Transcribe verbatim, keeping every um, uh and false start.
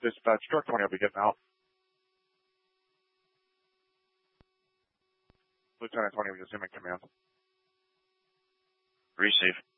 Dispatch, truck twenty will be getting out. Lieutenant twenty, we assume in command. Receive.